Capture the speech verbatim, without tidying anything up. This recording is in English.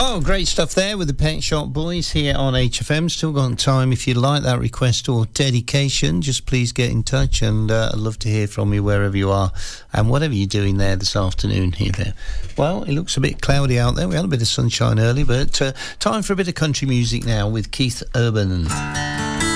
Oh, great stuff there with the Pet Shop Boys here on H F M. Still got time. If you'd like that request or dedication, just please get in touch, and uh, I'd love to hear from you wherever you are and whatever you're doing there this afternoon here there. Well, it looks a bit cloudy out there. We had a bit of sunshine early, but uh, time for a bit of country music now with Keith Urban.